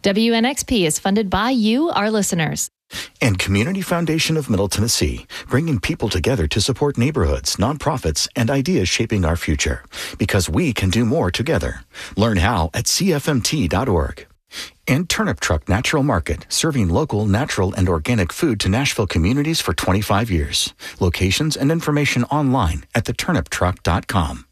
WNXP is funded by you, our listeners. And Community Foundation of Middle Tennessee, bringing people together to support neighborhoods, nonprofits, and ideas shaping our future. Because we can do more together. Learn how at cfmt.org. And Turnip Truck Natural Market, serving local, natural, and organic food to Nashville communities for 25 years. Locations and information online at theturniptruck.com.